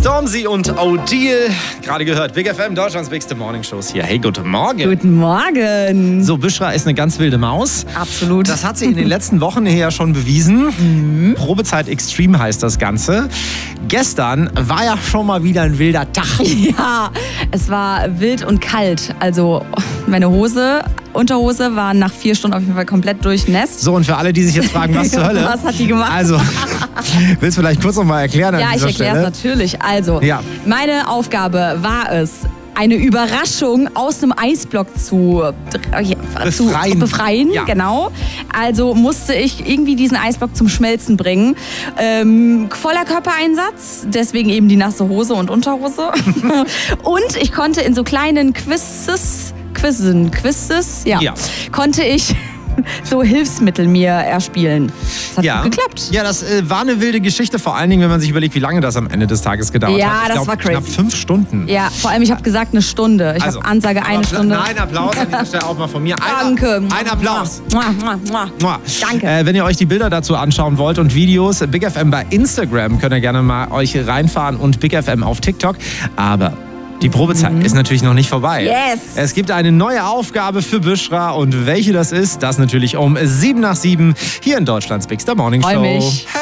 Stormzy und Odile, gerade gehört, Big FM, Deutschlands bigste Morningshows hier. Hey, guten Morgen. Guten Morgen. So, Büschra ist eine ganz wilde Maus. Absolut. Das hat sie in den letzten Wochen hier ja schon bewiesen. Probezeit Extreme heißt das Ganze. Gestern war ja schon mal wieder ein wilder Tag. Ja, es war wild und kalt. Also meine Unterhose war nach 4 Stunden auf jeden Fall komplett durchnässt. So, und für alle, die sich jetzt fragen, was zur Hölle? Was hat die gemacht? Also, willst du vielleicht kurz noch mal erklären? Ja, ich erkläre es natürlich. Also, ja. Meine Aufgabe war es, eine Überraschung aus einem Eisblock zu befreien. Ja. Genau. Also musste ich irgendwie diesen Eisblock zum Schmelzen bringen. Voller Körpereinsatz, deswegen eben die nasse Hose und Unterhose. Und ich konnte in so kleinen Quizzes, Ja. konnte ich so Hilfsmittel mir erspielen. Das hat gut geklappt. Ja, das war eine wilde Geschichte, vor allen Dingen, wenn man sich überlegt, wie lange das am Ende des Tages gedauert hat. Ja, Ich das glaub, war crazy. Knapp 5 Stunden. Ja, vor allem, ich habe gesagt 1 Stunde. Ich habe Ansage 1 Stunde. Nein, Applaus an dieser Stelle auch mal von mir. Danke. Ein Applaus. Danke. Wenn ihr euch die Bilder dazu anschauen wollt und Videos, Big FM bei Instagram, könnt ihr gerne mal euch reinfahren und Big FM auf TikTok. Aber die Probezeit ist natürlich noch nicht vorbei. Yes. Es gibt eine neue Aufgabe für Büschra und welche das ist, das natürlich um 7 nach 7 hier in Deutschlands Bigster Morning Show. Freu mich.